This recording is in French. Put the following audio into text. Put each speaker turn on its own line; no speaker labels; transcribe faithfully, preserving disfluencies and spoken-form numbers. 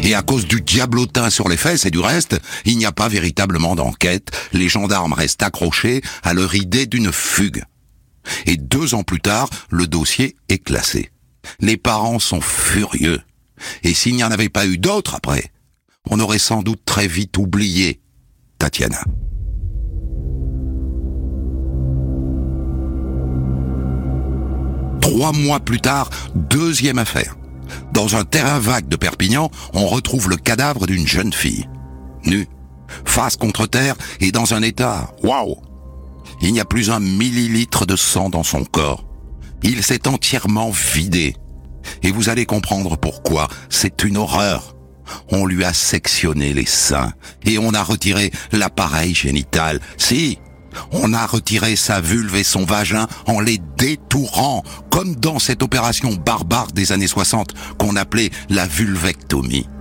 Et à cause du diablotin sur les fesses et du reste, il n'y a pas véritablement d'enquête. Les gendarmes restent accrochés à leur idée d'une fugue. Et deux ans plus tard, le dossier est classé. Les parents sont furieux. Et s'il n'y en avait pas eu d'autres après, on aurait sans doute très vite oublié Tatiana. Trois mois plus tard, deuxième affaire. Dans un terrain vague de Perpignan, on retrouve le cadavre d'une jeune fille. Nue, face contre terre et dans un état, waouh! Il n'y a plus un millilitre de sang dans son corps. Il s'est entièrement vidé. Et vous allez comprendre pourquoi. C'est une horreur. On lui a sectionné les seins et on a retiré l'appareil génital. Si, on a retiré sa vulve et son vagin en les détourant, comme dans cette opération barbare des années soixante qu'on appelait la vulvectomie.